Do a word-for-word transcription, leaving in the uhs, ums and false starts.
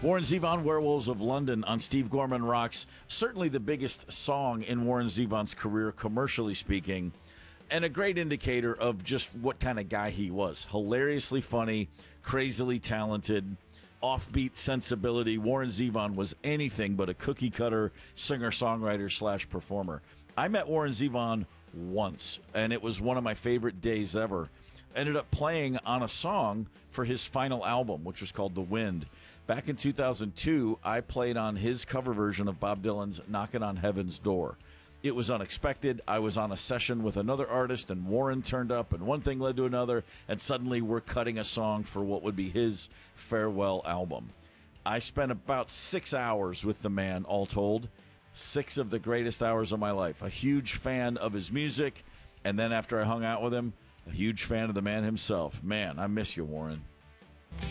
Warren Zevon, Werewolves of London on Steve Gorman Rocks. Certainly the biggest song in Warren Zevon's career, commercially speaking, and a great indicator of just what kind of guy he was. Hilariously funny, crazily talented, offbeat sensibility. Warren Zevon was anything but a cookie-cutter singer-songwriter slash performer. I met Warren Zevon once, and it was one of my favorite days ever. Ended up playing on a song for his final album, which was called The Wind. Back in two thousand two, I played on his cover version of Bob Dylan's Knockin' on Heaven's Door. It was unexpected. I was on a session with another artist, and Warren turned up, and one thing led to another, and suddenly we're cutting a song for what would be his farewell album. I spent about six hours with the man, all told. Six of the greatest hours of my life. A huge fan of his music, and then after I hung out with him, a huge fan of the man himself. Man, I miss you, Warren.